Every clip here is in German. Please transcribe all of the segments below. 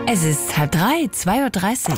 Es ist 2:30, 2:30 Uhr.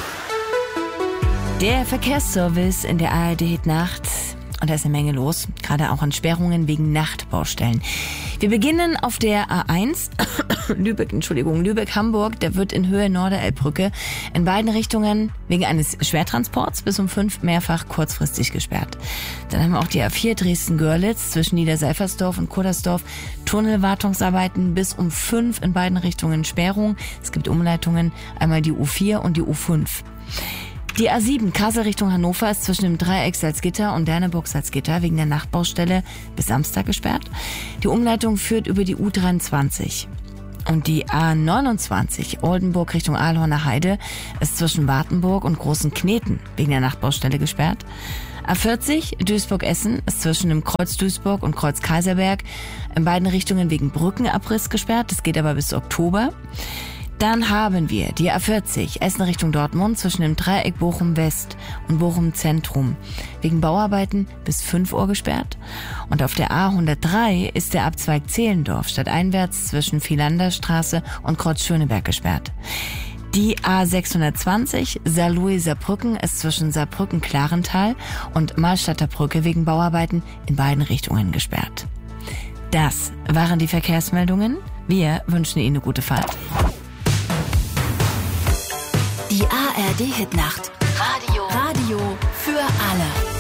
Der Verkehrsservice in der ARD-Nacht. Und da ist eine Menge los, gerade auch an Sperrungen wegen Nachtbaustellen. Wir beginnen auf der A1, Lübeck-Hamburg. Der wird in Höhe Norderelbbrücke in beiden Richtungen wegen eines Schwertransports bis um 5 mehrfach kurzfristig gesperrt. Dann haben wir auch die A4 Dresden-Görlitz zwischen Niederseifersdorf und Kuddersdorf. Tunnelwartungsarbeiten bis um 5 in beiden Richtungen Sperrung. Es gibt Umleitungen, einmal die U4 und die U5. Die A7 Kassel Richtung Hannover ist zwischen dem Dreieck Salzgitter und Derneburg Salzgitter wegen der Nachtbaustelle bis Samstag gesperrt. Die Umleitung führt über die U23. Und die A29 Oldenburg Richtung Ahlhorner Heide ist zwischen Wartenburg und Großen Kneten wegen der Nachtbaustelle gesperrt. A40 Duisburg-Essen ist zwischen dem Kreuz Duisburg und Kreuz Kaiserberg in beiden Richtungen wegen Brückenabriss gesperrt. Das geht aber bis Oktober. Dann haben wir die A40 Essen Richtung Dortmund zwischen dem Dreieck Bochum West und Bochum Zentrum wegen Bauarbeiten bis 5 Uhr gesperrt. Und auf der A103 ist der Abzweig Zehlendorf stadteinwärts zwischen Philanderstraße und Kreuz Schöneberg gesperrt. Die A620 Saarlouis-Saarbrücken ist zwischen Saarbrücken-Klarental und Malstadter Brücke wegen Bauarbeiten in beiden Richtungen gesperrt. Das waren die Verkehrsmeldungen. Wir wünschen Ihnen eine gute Fahrt. Die ARD-Hitnacht. Radio für alle.